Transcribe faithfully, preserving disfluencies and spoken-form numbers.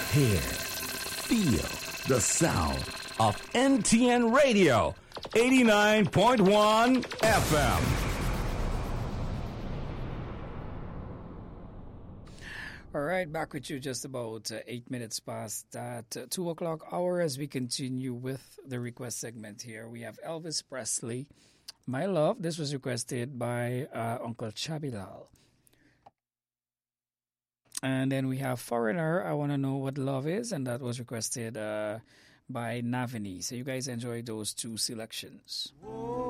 Hear, feel the sound of N T N Radio, eighty-nine point one F M. All right, back with you just about uh, eight minutes past that uh, two o'clock hour as we continue with the request segment here. We have Elvis Presley, My Love. This was requested by uh, Uncle Chabilal. And then we have Foreigner, I Want to Know What Love Is, and that was requested uh, by Navini. So you guys enjoy those two selections. Whoa.